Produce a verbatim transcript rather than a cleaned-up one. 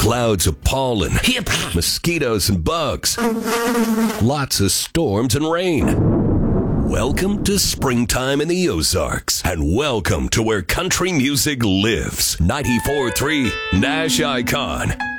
Clouds of pollen, hip, mosquitoes and bugs. Lots of storms and rain. Welcome to springtime in the Ozarks, and welcome to where country music lives. ninety-four point three Nash Icon.